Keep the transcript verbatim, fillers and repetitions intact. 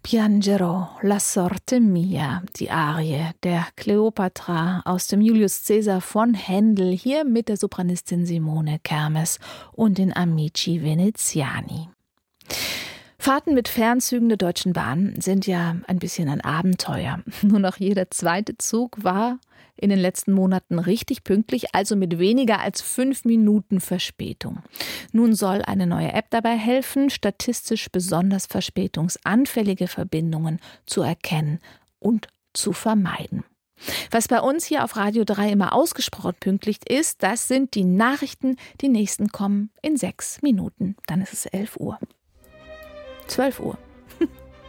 Piangerò, la sorte mia, die Arie der Kleopatra aus dem Julius Caesar von Händel, hier mit der Sopranistin Simone Kermes und den Amici Veneziani. Fahrten mit Fernzügen der Deutschen Bahn sind ja ein bisschen ein Abenteuer. Nur noch jeder zweite Zug war in den letzten Monaten richtig pünktlich, also mit weniger als fünf Minuten Verspätung. Nun soll eine neue App dabei helfen, statistisch besonders verspätungsanfällige Verbindungen zu erkennen und zu vermeiden. Was bei uns hier auf Radio drei immer ausgesprochen pünktlich ist, das sind die Nachrichten. Die nächsten kommen in sechs Minuten. Dann ist es elf Uhr. zwölf Uhr.